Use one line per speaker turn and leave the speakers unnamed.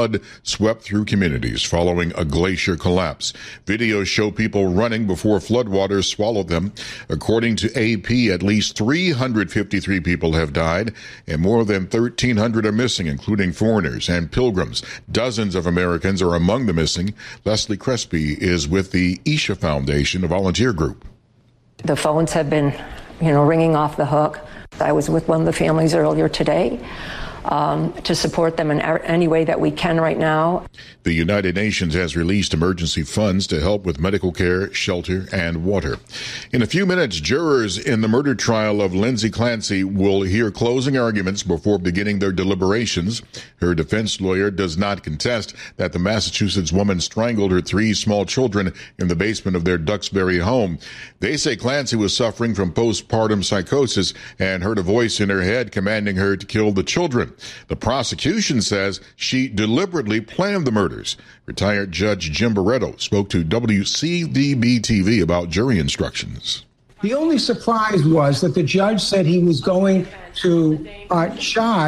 mud swept through communities following a glacier collapse. Videos show people running before floodwaters swallowed them. According to AP, at least 353 people have died and more than 1,300 are missing, including foreigners and pilgrims. Dozens of Americans are among the missing. Leslie Crespi is with the Isha Foundation, a volunteer group.
The phones have been, ringing off the hook. I was with one of the families earlier today to support them in any way that we can right now.
The United Nations has released emergency funds to help with medical care, shelter, and water. In a few minutes, jurors in the murder trial of Lindsay Clancy will hear closing arguments before beginning their deliberations. Her defense lawyer does not contest that the Massachusetts woman strangled her 3 small children in the basement of their Duxbury home. They say Clancy was suffering from postpartum psychosis and heard a voice in her head commanding her to kill the children. The prosecution says she deliberately planned the murders. Retired Judge Jim Barretto spoke to WCDB-TV about jury instructions.
The only surprise was that the judge said he was going to charge